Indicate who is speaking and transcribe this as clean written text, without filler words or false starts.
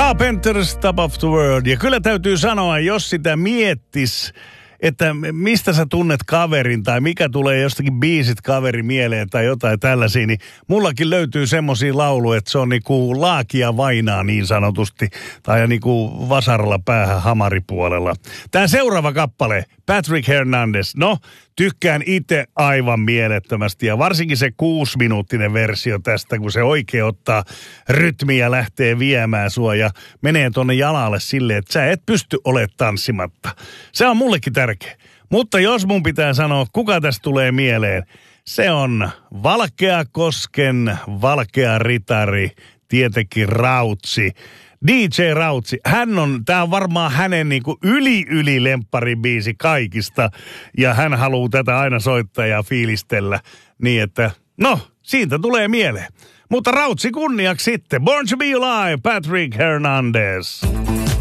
Speaker 1: Carpenters, Top of the World. Ja kyllä täytyy sanoa, jos sitä miettis, että mistä sä tunnet kaverin tai mikä tulee jostakin biisit kaveri mieleen tai jotain tällaisia, niin mullakin löytyy semmosia lauluja, että se on niinku laakia vainaa niin sanotusti tai niinku vasaralla päähän hamaripuolella. Tää seuraava kappale, Patrick Hernandez, no tykkään itse aivan mielettömästi ja varsinkin se 6-minuuttinen versio tästä, kun se oikein ottaa rytmiä ja lähtee viemään sua ja menee tonne jalalle silleen, että sä et pysty olemaan tanssimatta. Se on mullekin tärkeä. Mutta jos mun pitää sanoa, kuka tästä tulee mieleen, se on Valkeakosken valkea ritari, tietenkin Rautsi. DJ Rautsi, tää on varmaan hänen niinku yli lempparibiisi kaikista. Ja hän haluaa tätä aina soittaa ja fiilistellä niin, että no, siitä tulee mieleen. Mutta Rautsi kunniaksi sitten. Born to be Alive, Patrick Hernandez.